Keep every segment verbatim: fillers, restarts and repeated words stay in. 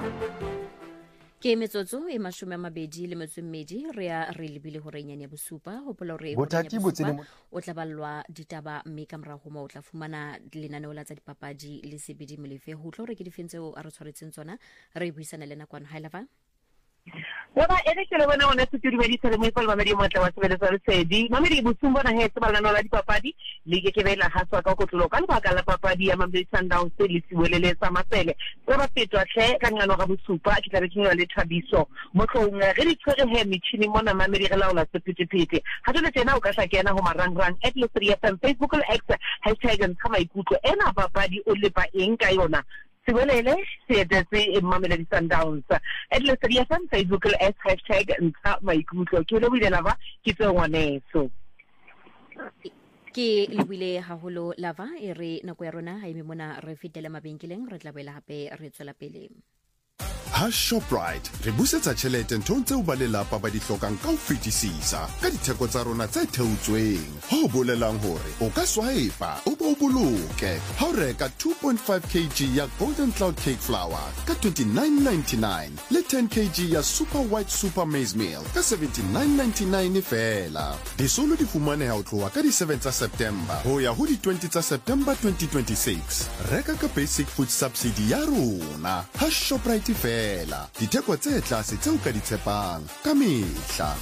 Ke metsotso e mashome a mabedi le metso e mmedi re a re lebile ho renyane ya bosupa hopola re Bothati bo tsene mo- o tla ballwa ditaba mme ka mora ho mo o tla fumana lenaneo la tsa dipapadi le sebedi molefe ho tlo re ke difentse o a re tshwaretseng tsona re buisana le nakwana ha lava Waba ere ke le bona ona se tiri di tsere mo palma di motla wa sebele sa sedi mamedi busumba na hetse balana la dipapadi le ke ke bela haswa ka go tloka le baka la papadi ya Mamelodi Sundowns se le siwelele sa mapele re ba fetwa hle ka ngano ga bosupa ke tla re tsenya le Thabiso mo tlong re di tshwere he mitchini mona mamedi re laola sepitipiti ha tole tena o ka sa kena ho marang rang at le three F M Facebook le X hashtag kama ikutlo ena papadi o le pa eng ka yona Siwelele seetse Mamelodi Sundowns at le three F M Facebook le S hashtag ntsha maikutlo ke le bile lava ke tse ngwaneso ke lebile haholo lava e re nako ya rona ha ime mona re fetela mabenkeleng re tla boela hape re tswela pele Ha Shoprite re busetsa tjhelete nthong tseo ba lelapa ba di hlokang ka ho fetisisa ka ditheko tsa rona tse theotsweng ho bolelang hore o ka swipe o bo boloke ha o reka two point five kilograms ya Golden Cloud Cake Flour ka twenty-nine ninety-nine le ten kilograms ya Super White Super Maize Meal ka seventy-nine ninety-nine fela disolo di fumaneha ho tloha ka di seven tsa September ho ya ho di twenty tsa September twenty twenty-six reka ka basic food subsidy ya rona ha Shoprite fela ditheko tse tlase tseo ka di tshepang ka mehla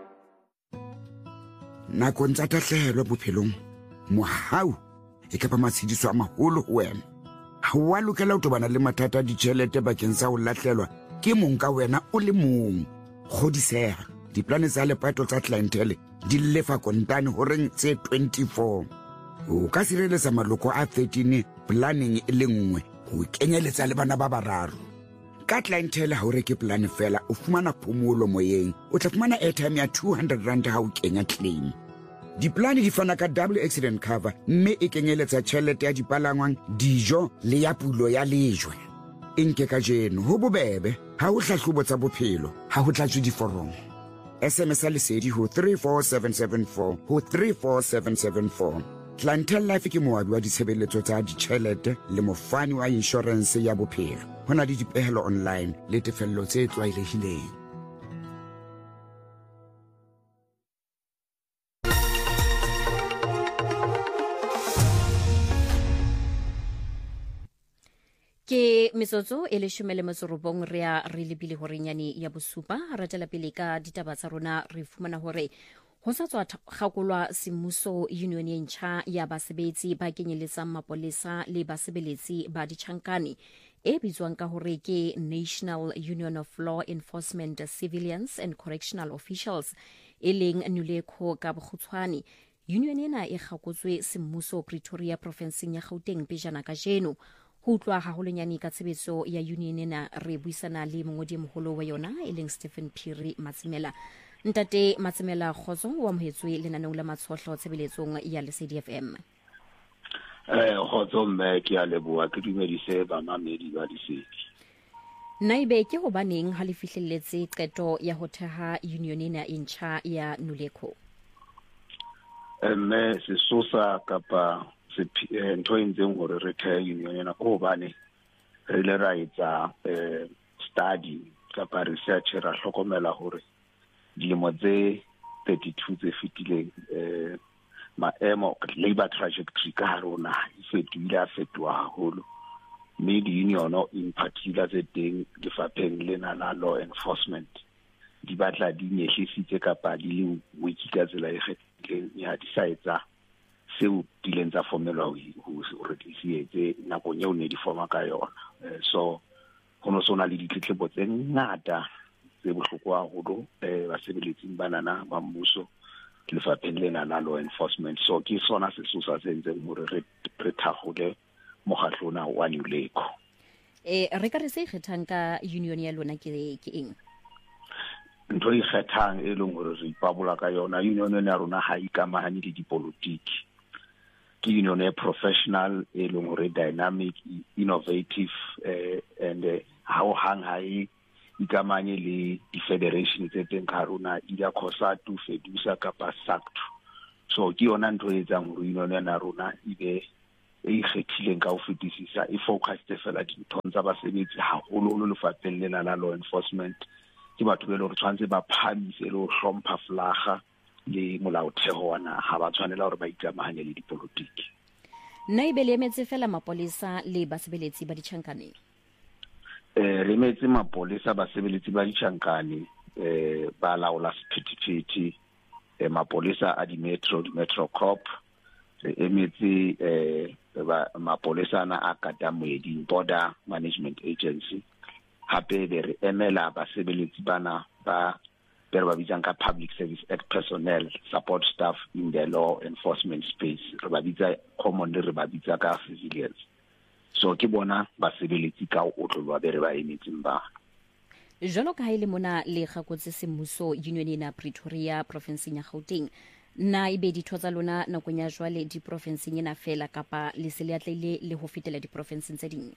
nakong tsa tahlehelo bophelong mohau e ka ba matshidiso a maholo ho wena ha wa lokela ho tobana le mathata a ditjhelete bakeng sa ho lahlelwa ke mong ka wena o le mong kgodiseha diplane tsa lepato tsa clientele di lefa kontane ho reng tse twenty-four o ka sireletsa maloko a thirteen planning e le nngwe ho kenyeletsa le bana ba bararo ka clientele ha o reke plan fela o fumana phomolo moyeng o tla fumana airtime ya two hundred rand ha o kenya claim diplane di fana ka double accident cover mme e kenyeletsa tjhelete ya dipalangwang dijo le ya pulo ya lejwe e nke ka jeno ho bobebe ha o hlahlobo tsa bophelo ha ho tlatswe diforomo S M S lesedi ho three four seven seven four ho three four seven seven four Clientele Life ke moabi wa ditshebeletso tsa ditjhelete le mofani wa insurance ya bophelo hona le dipehelo online le tefello tse tlwaelehileng ke metsotso e le shome le metsorobong re a re lebile hore nyane ya bosupa ra tela pele ka ditaba tsa rona re fumana hore ho sa tswa kgakolwa semmuso union e ntjha ya basebetsi ba kenyeletsang mapolesa le basebeletsi ba ditjhankane e bitswang ka hore ke National Union of Law Enforcement Civilians and Correctional Officials e leng NULECO ka bokgutshwane union ena e kgakotswe semmuso Pretoria provinceng ya Gauteng pejana ka jeno ho utlwa haholonyane ka tshebetso ya union ena re buisana le mongodi moholo wa yona e leng Stephen Phiri Matsimela Ntate Matsimela Khotso wa mohetswe lenaneo la matshohlo tshebeletsong ya Lesedi F M eh Khotso mme ke a leboha ke dumedise ba mamedi ba disedi Naibe ke hobaneng ha le fihlelletse qeto ya ho theha union ena e ntjha ya NULECO mme se sosa kapa se ntho e ntseng hore re theha union ena ko bane re le ra etsa eh study kapa research ra hlokomela hore dilemo tse thirty-two tse fetileng eh maemo labor trajectory ka harona e fetohile a fetoha haholo mme di-union in particular tse teng lefapheng lena la law enforcement di batla di nyehlisitse kapa di le wiki ka tsela e kgethileng ya di sa etsa seo di leng tsa formelwa hore di se etse nakong eo ne di forma ka yona so ho no sona le ditletlebo tse ngata tse bohloko haholo eh basebeletsing banana ba mmuso lefapheng lena la law enforcement so ke sona sesosa se ntseng hore re re thakgole mogatlona wa NULECO eh re ka re se kgethang ka union ya lona ke ke eng ntho e kgethang e leng hore re ipabola ka yona union ya rona ha ikamahanye le dipolitiki ke union e professional e leng hore dynamic innovative eh and how hang high ikamanye le di-federation tse teng ka rona ida COSATU fedusa kapa SACTU so ke yona ntho e etsang hore union ya rona ibe e ikgethileng ka ho fetisisa e focused fela dinthong tsa basebetsi haholo lefapheng lena la law enforcement ke batho ba le hore tshwantse ba phamise le ho hlompha flaga le molaotheo wa naha ba tshwanela hore ba ikamahanye le dipolotiki. nna e be le emetse fela mapolesa le basebeletsi ba ditjhankane? eh re emetse mapolesa basebeletsi ba ditjhankane eh ba laola sephethephethe eh mapolesa a di-metro di-metro corp re emetse eh mapolesa ana a katamedi border management agency hape be re emela basebeletsi bana ba pero ba bitsang ka public service act personnel support staff in the law enforcement space re ba bitsa commonly re ba bitsa ka civilians. So ke bona basebeletsi ka o tlolwa be re ba emetseng ba. Jalo ka ile mona le gakotse semmuso union na Pretoria province ya Gauteng na ibe ditho tsa lona nakong ya jwale di province ena fela kapa le se le atleile le ho fetela di province tse ding?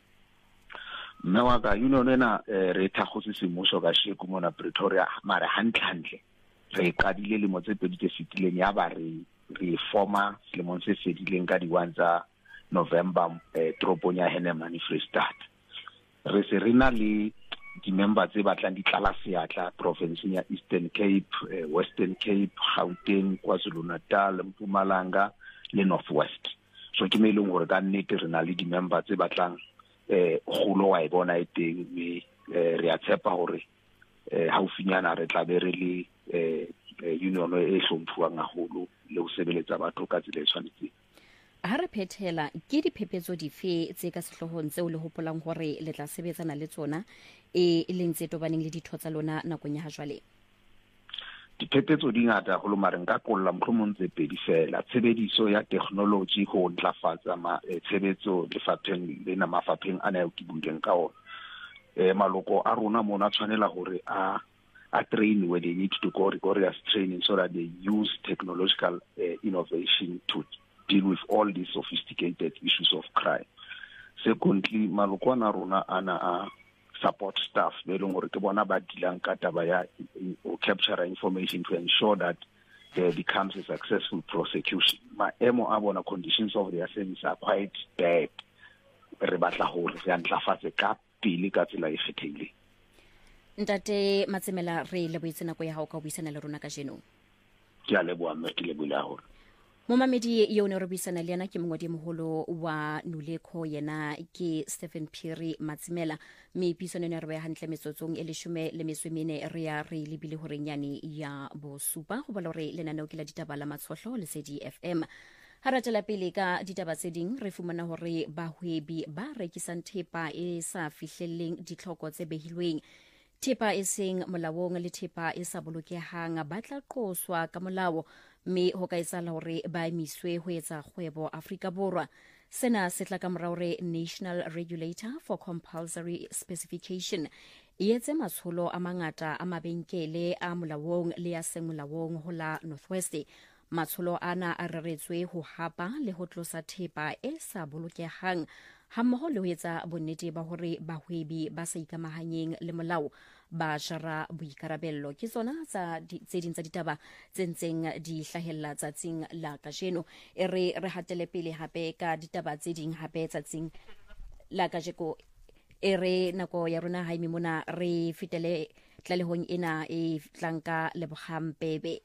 Mme wa ka union ena re thagotse semmuso ka sheko mona Pretoria mara hantle hantle re qadile le motse pedi tse fitileng ya ba re re forma le motse fedileng ka di one tsa November tropong ya Henemane Free State. Re se rena le di-member tse batlang di tlala seatla province ya Eastern Cape, eh, Western Cape, Gauteng, KwaZulu-Natal, Mpumalanga le North West. So ke meleng hore ka nnete re na le di-member tse batlang eh golo wa e bona e teng mme re a tshepa hore eh haufinyana re tla be re le eh union e hlomphuwang haholo le ho sebeletsa batho ka tsela e tshwanetseng. Ha re phethela ke diphephetso dife tse ka sehlohong tseo le hopolang hore le tla sebetsana le tsona e leng tse tobaneng le ditho tsa lona nakong ya jwale? Diphephetso di ngata holo mare nka kolla mohlomong tse pedi fela. Tshebediso ya technology ho ntlafatsa ma tshebetso lefapheng le na mafapheng ana ya kibuleng ka ona. Eh maloko a rona mona tshwanela hore a a train where they need to go rigorous training so that they use technological uh, innovation to deal with all these sophisticated issues of crime. Secondly, maloko ana rona ana a support staff be leng hore ke bona ba dilang ka taba ya o capture information to ensure that there becomes a successful prosecution. Maemo a bona conditions of their service are quite bad. Re batla hore re ntlafatse ka pele ka tsela e kgethehileng. Ntate Matsemela re le boitsena go ya ha o ka buisana le rona ka jeno. Ke a leboha mme ke lebohile haholo. Momamedi yo ne re buisana le yana ke mongodi moholo wa Nuleko yena ke Stephen Phiri Matsemela me pisone ne re ba hantle metsotsong e leshome le meswemene re ya re lebile hore nyane ya bosupa go bala re lenaneo ke la ditaba la matshohlo le Sedi F M. Haratela pele ka ditaba tse ding re fumana hore bahwebi ba rekisang thepa e sa fihlelleng ditlhoko tse behilweng thepa e seng molaong le thepa e sa bolokehang ba tla qoswa ka molao mme ho ka etsahala hore ba emiswe ho etsa kgwebo Afrika Borwa. Sena se tla ka morao re National Regulator for Compulsory Specification e etse matsholo a mangata a mabenkele a molaong le a seng molaong ho la North West. Matsholo ana a reretswe ho hapa le ho tlosa thepa e sa bolokehang hammoho le ho etsa bonnete ba hore bahwebi ba sa ikamahanyeng le molao ba jara boikarabello. Ke tsona tsa tse ding tsa ditaba tse ntseng di hlahella tsatsing la kajeno e re re hatele pele hape ka ditaba tse ding hape tsatsing la kajeko e re nako ya rona ha ime mona re fitele tlalehong ena e tlanka lebogampebe.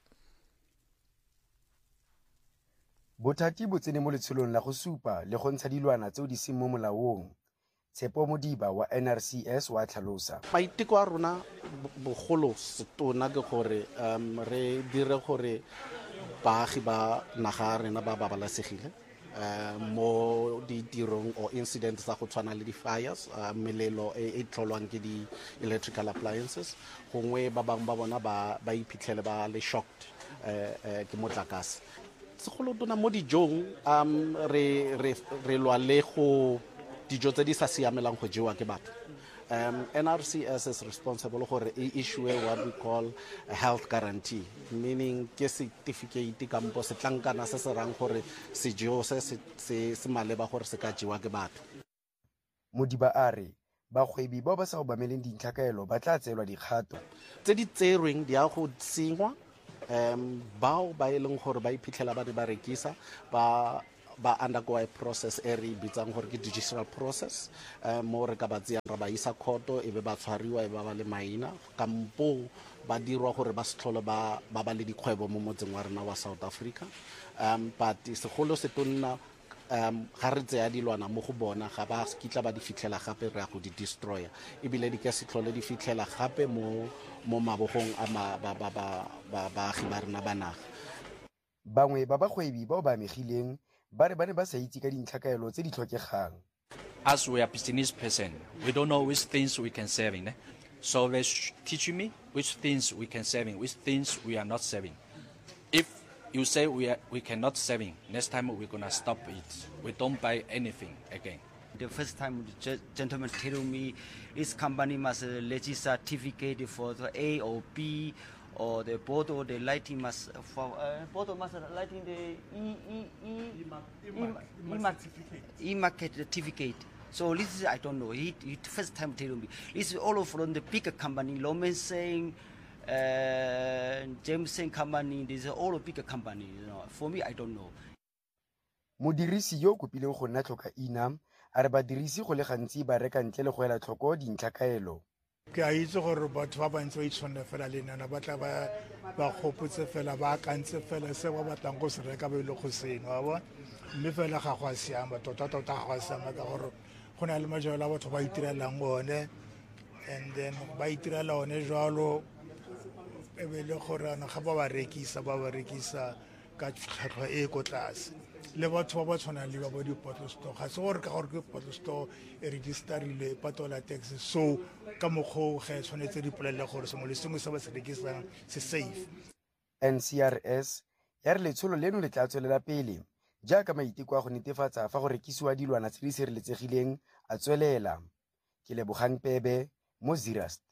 Bothati bo tsene mo letsholong la go supa le go ntsha dilwana tseo di seng mo molaong. Tshepo Modiba wa N R C S wa tlhalosa. Maiteko a rona bogolo setona ke gore um re dire gore baagi ba naga rena ba babalesegile um mo ditirong o incidents tsa go tshwana le di-fires melelo e tlholwang ke di-electrical appliances gongwe ba bangwe ba bona ba iphitlhele ba le shocked ke motlakase. Segolo tona mo dijong um re re lwa le go dijo tse di sa siamelang go jewa ke batho. Um, N R C S is responsible for issue what we call a health guarantee, meaning ke certificate kampo setlankana se se rang gore sejo se se se maleba gore se ka jewa ke batho. Modiba a re bagwebi ba ba sa obameleng dintlhakaelo ba tla tseelwa dikgato tse di tserweng di a go tsengwa um bao ba e leng gore ba iphitlhela ba di ba rekisa ba ba undergo a process e re bitsang gore ke digital process um mo re ka ba tseyang ra ba isa khoto e be ba tshwariwa e ba ba le maina kampo ba dirwa gore ba se tlhole ba ba ba le dikgwebo mo motseng wa rena wa South Africa um but segolo se tonna um ga re tseya dilwana mo go bona ga ba kitla ba di fitlhela gape re ya go di destroya ebile di ka se tlhole di fitlhela gape mo mo mabogong a ba ba ba ba baagi ba rena ba naga. Bangwe ba bagwebi bao ba amegileng ba re ba ne ba sa itse ka dintlhakaelo tse di tlhokegang. As we are business person, we don't know which things we can saving. Eh? So they teach me which things we can saving, which things we are not saving. If you say we are, we cannot saving, next time we're gonna stop it. We don't buy anything again. The first time the gentleman told me this company must register certificate for the A or B or the board or the lighting must for uh, board must lighting the E E E E market certificate. So this is I don't know. He, he first time telling me this is all from the bigger company. Loman saying, uh, James saying company. This is all a bigger company. You know, for me I don't know. Modirisi yo kopileng go nna tlhoka ina a re badirisi go le gantsi ba reka ntle le go ela tlhoko dintlhakaelo. Ke a itse gore batho ba bantsi ba itshwanela fela le nana ba tla ba ba gopotse fela ba kantse fela se ba batlang go se reka ba ile go seno wa bona mme fela ga go a siama tota tota ga go a siama ka gore go na le majalo a batho ba itirelang one and then ba itirela one jalo e be le gore ana ga ba ba rekisa ba ba rekisa ka tlhwatlhwa e go tlase le batho ba ba tshwanang le ba ba di-bottle store ga se gore ka gore ke bottle store e registerile patola tax so ka mokgwa ge tshwanetse di polelle gore sengwe le sengwe se ba se rekisang se safe. N C R S ya re letsholo leno le tla tswelela pele jaaka maiteko a go netefatsa fa go rekisiwa dilwana tse di sireletsegileng a tswelela. Ke Lebogang Pebe mo Zeerust.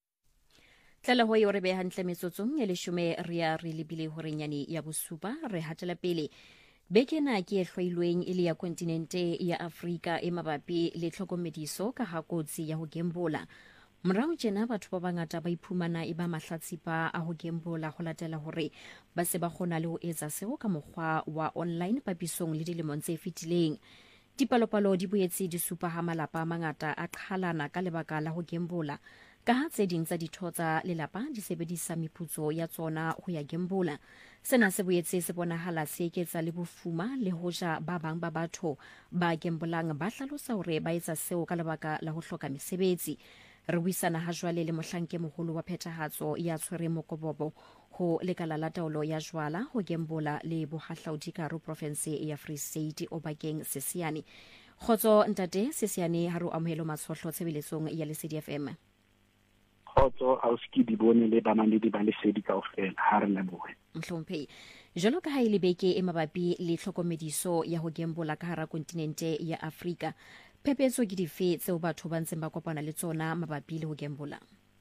Tlala ho yore be hantle metsotsong e leshome re ya re lebile hore nyane ya bosupa re hatela pele. Bekena ke e hlwailweng e le ya kontinente ya Afrika e mabapi le tlhokomediso ka ha kotsi ya ho gembola. Morao tjena batho ba bangata ba iphumana e ba mahlatsipa a ho gembola go latela hore ba se ba kgona le ho etsa seo ka mokgwa wa online papisong le dilemong tse fetileng. Dipalopalo di boetse di supa ha malapa a mangata a qhalana ka lebaka la ho gembola ka ha tse ding tsa ditho tsa lelapa di sebedisa meputso ya tsona ho ya gembola. Sena se boetse se bonahala se eketsa le bofuma le hoja ba bang ba batho ba gembolang ba hlalosa hore ba etsa seo ka lebaka la ho hloka mesebetsi. Re buisana ha jwale le mohlanke moholo wa phethahatso ya tshwere mokobobo ho lekala la taolo ya jwala ho gembola le bohahlaudi ka ro province ya Free State o bakeng Sesiane. Khotso ntate Sesiane ha ro amohelo matshohlo tshebeletsong ya Lesedi F M. Khotso a uski di bone le banamedi ba Lesedi kaofela ha re lebohe. Mhlomphei jalo ka ha ile beke e mabapi le tlhokomediso ya ho gembola ka hara kontinente ya Afrika. Phephetso ke dife tseo batho ba ntseng ba kopana le tsona mabapi le ho gembola?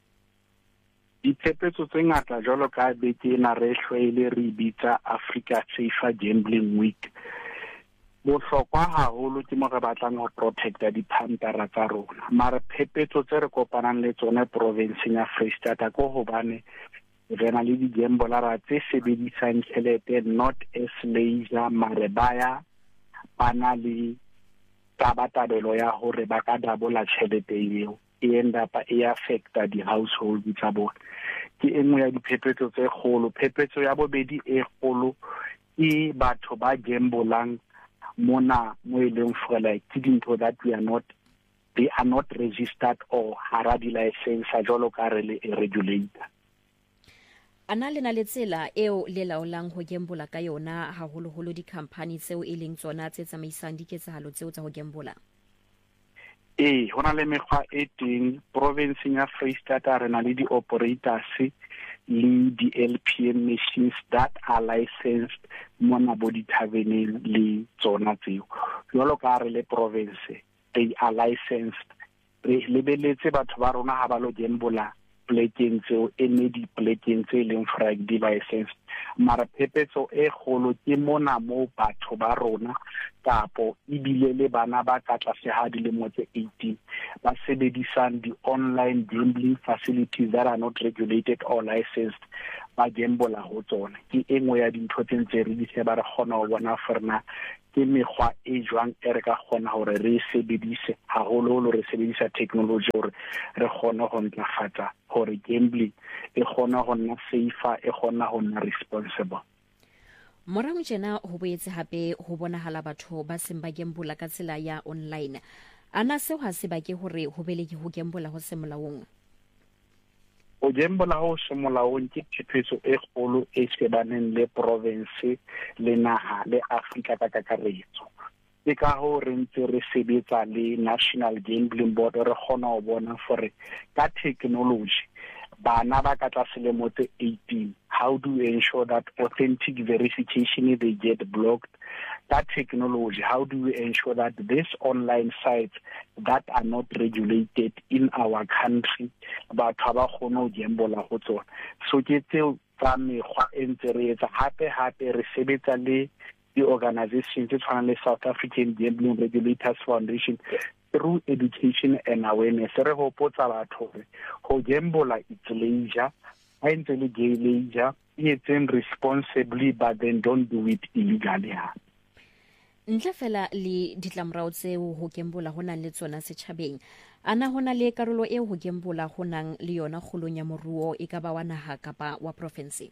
Diphephetso tse ngata jalo ka beke ena re hlwaile re bitsa Africa Safer Gambling Week. Bohlokwa haholo ke mo re batlang ho protecta diphantara tsa rona. Mara phephetso tse re kopanang le tsona provinceng ya Freistata ko hobane re na le di-gambler tse sebedisang tjhelete not as leisure mare baya bana le tabatabelo ya hore ba ka dabola tjhelete eo e enda pa e affecta di-household tsa bona. Ke engwe ya diphephetso tse kgolo. Phephetso ya bobedi e kgolo ke batho ba gambling mona mo e leng fela ke dintho that we are not they are not registered or hara di-license jalo ka re le regulator. Ana le na le tsela eo le laolang ho gembola ka yona haholoholo di-company tseo e leng tsona tse tsamaisang diketsahalo tseo tsa ho gembola? Ee, ho na le mekgwa e teng. Provinceng ya Freistata re na le di-operators le di-L P M machines that are licensed mona bo di-taverneng le tsona tseo. Jwalo ka re le province, they are licensed. Re lebeletse batho ba rona ha ba lo gembola plekeng tseo e ne di plekeng tse leng frag di license. Mara phephetso e kgolo ke mona mo batho ba rona kapo ibile le bana ba ka tlase ha dilemo tse eighteen ba sebedisang di-online gambling facilities that are not regulated or licensed ba gambola ho tsona. Ke engwe ya dintho tse ntse re di sheba re kgona ho bona forna ke mekgwa e jwang e re ka kgona hore re sebedise haholo re sebedisa technology hore re kgone go ntlafatsa hore gambling e kgona go nna safer e kgona go nna responsible. Morago jena ho boetse hape ho bonahala batho ba seng ba gambula ka tsela ya online. Ana seo ha se ba ke hore ho beleke ho gambula ho se molaong. O gambula ho se molaong ke phephetso e kgolo e shebaneng le province le naha le Afrika ka kakaretso. Ke ka ho re ntse re sebetsa le National Gambling Board re kgona ho bona for ka technology bana ba ka tla selemo tse eighteen, how do we ensure that authentic verification they get blocked? That technology, how do we ensure that these online sites that are not regulated in our country batho ba kgona ho gambula ho tsona? So ke tseo tsa mekgwa e ntse re etsa hape hape re sebetsa le the organization tse tshwana le South African Gambling Regulators Foundation through education and awareness. Re hopotsa batho hore ho gambula it's leisure, ha ntse le leisure, it's responsibly but then don't do it illegally. Ntle fela le ditlamorao tseo ho gambula hona le tsona setjhabeng, ana hona le karolo eo ho gambula honang le yona kgolong ya moruo e ka ba wa naha kapa wa province?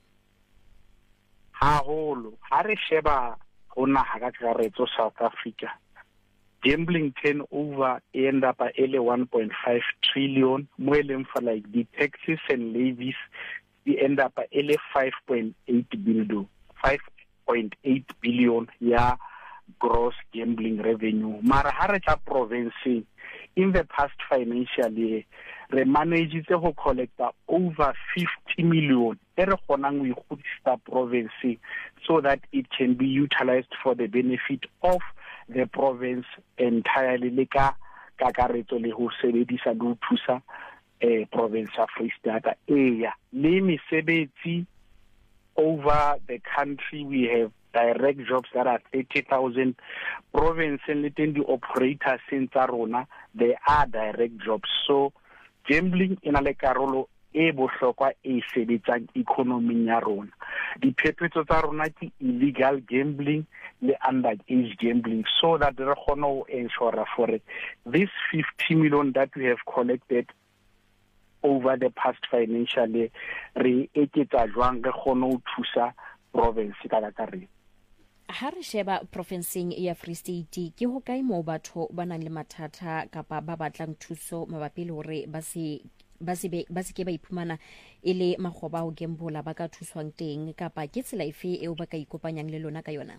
Haholo ha re sheba ho naha ka kakaretso South Africa, gambling turnover e end up at one point five trillion, mo e leng for like the taxes and levies e end up at five point eight billion, five point eight billion ya gross gambling revenue. Mara ha re tla province, in the past financial year re managed to collect over fifty million e re kgonang ho ikgodisa province so that it can be utilized for the benefit of the province entirely, le ka kakaretso le ho sebedisa le ho thusa eh province of Free State. Eya le mesebetsi over the country, we have direct jobs that are thirty thousand. Province and the operators in Tarona, they are direct jobs. So gambling in a karolo e bohlokwa e sebetsang economy ya rona. Diphephetso tsa rona ke illegal gambling le underage gambling, so that re kgona ho ensure for this fifty million that we have collected over the past financial year re eketsa jwang re kgone ho thusa province ka kakaretso. Ha re sheba provinceng ya Free State, ke ho kae mo batho ba nang le mathata kapa ba batlang thuso mabapi le hore ba se ba se ba se ke ba iphumana ele magoba ho gambula ba ka thuswang teng, kapa ke tsela efe eo ba ka ikopanyang le lona ka yona?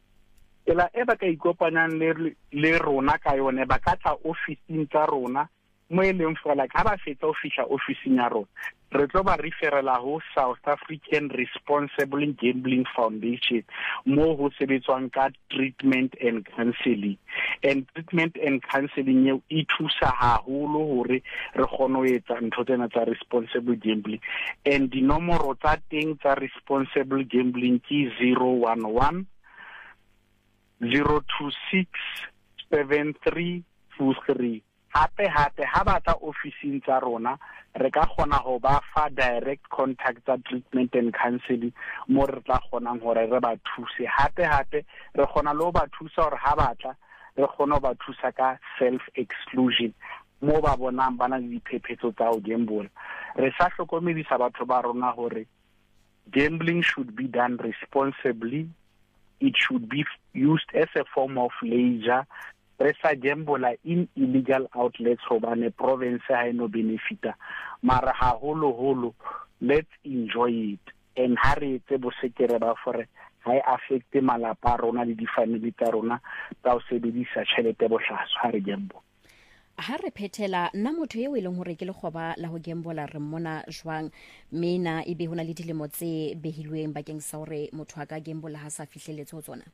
Ela e ba ka ikopanyang le le rona ka yone ba ka tla ofising tsa rona mo e leng fela ka ba fetsa official officing ya rona re tlo ba referela ho South African Responsible Gambling Foundation mo ho sebetswang ka treatment and counselling. And treatment and counselling eo e thusa haholo hore re kgone ho etsa ntho tsena tsa responsible gambling. And dinomoro tsa teng tsa responsible gambling ke zero one one zero two six seven three two three. Hape hape ha ba tla ofising tsa rona re ka kgona ho ba fa direct contact tsa treatment and counselling mo re tla kgonang hore re ba thuse. Hape hape re kgona le ho ba thusa hore ha batla re kgona ho ba thusa ka self exclusion mo ba bonang bana le diphephetso tsa ho gambula. Re sa hlokomedisa batho ba rona hore gambling should be done responsibly, it should be used as a form of leisure. Resa gambula in illegal outlets hobane province ha eno benefita, mara haholo holo let's enjoy it and ha re etse bosekere ba fore ha e affect malapa rona le di-family tsa rona tsa ho sebedisa tjhelete bohlaswa ha re gambula. Ha re phethela nna motho eo e leng hore ke le khoba la ho gambula re mmona jwang mena e be hona le dilemo tse behilweng bakeng sa hore motho a ka gambula ha sa fihleletse ho tsona?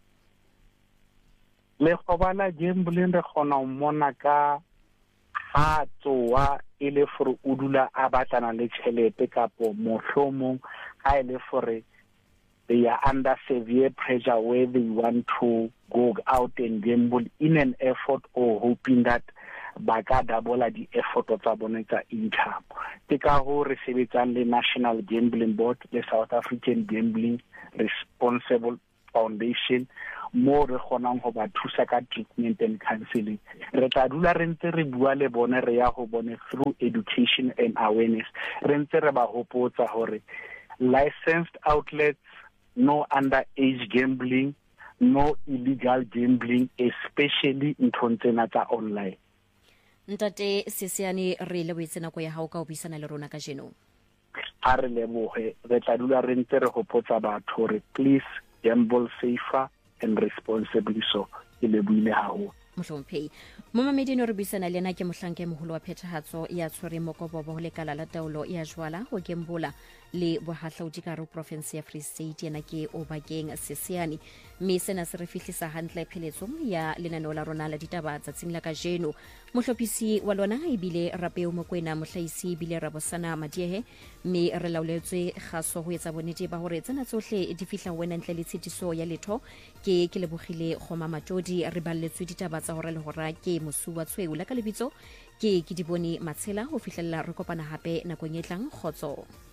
Le khobala gambling re khona o mona ka ha tsoa ile for o dula a batlana le tšhelete kapo mohlomong ha ile for they are under severe pressure where they want to go out and gamble in an effort or hoping that ba ka double the effort tsa bona tsa income. Ke ka ho re sebetsang le National Gambling Board le South African Gambling Responsible Foundation mo re kgonang go ba thusa ka treatment and counseling. Re tla dula re ntse re bua le bone re ya go bone through education and awareness. Re ntse re ba hopotsa hore licensed outlets, no underage gambling, no illegal gambling, especially nthong tsena tsa online. Ntate Sesiane re le boetse nako ya hao ka o buisana le rona ka jeno. A re leboge, re tla dula re ntse re hopotsa batho hore please gamble safer and responsibly so. Ke lebohile haholo. Mohlomphei mo mameding re buisana le ena ke mohlanke moholo wa phethahatso ya tshwere mokobobo ho lekala la taolo ya jwala ho gembola le bohahlaudi ka ro province ya Free State yena ke o bakeng Sesiane mme sena se re fihlisa hantle pheletsong ya lenaneo la rona la ditaba tsatsing la kajeno. Mohlophisi wa lona e bile Rapeo Mokoena, mohlaisi bile Rabosana Madiehe mme re laoletswe kgaso ho etsa bonnete ba hore tsena tsohle di fihla wena ntle le tshitiso ya letho. Ke ke lebogile Khoma Matodi re balletswe ditaba tsa hore le hora ke mosuwa tshweu la ka lebitso ke ke di bone Matshela ho fihlella re kopana hape nakong e tlang. Khotso.